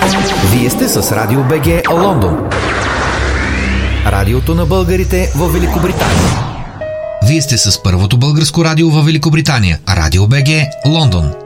Вие сте с Радио БГ Лондон. Радиото на българите в Великобритания. Вие сте с първото българско радио в Великобритания. Радио БГ Лондон.